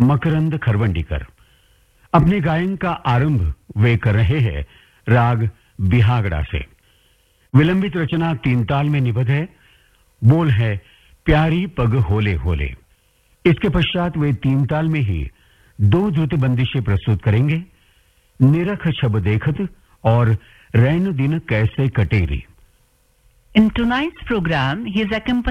मकरंद खरवंडीकर। अपने गायन का आरंभ वे कर रहे हैं राग बिहागड़ा से। विलंबित रचना 3 ताल में निबद्ध है। बोल है प्यारी पग होले होले। इसके पश्चात वे 3 ताल में ही 2 द्रुत बंदिशें प्रस्तुत करेंगे, निरख छब देखत और रैन दिन कैसे कटेरी। In tonight's program, he is accompanied